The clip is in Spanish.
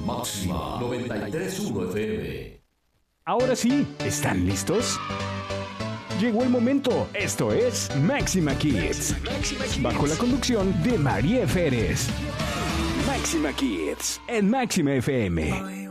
Máxima 93.1 FM. Ahora sí, ¿están listos? Llegó el momento. Esto es Máxima Kids. Bajo la conducción de María Férez. Máxima Kids en Máxima FM.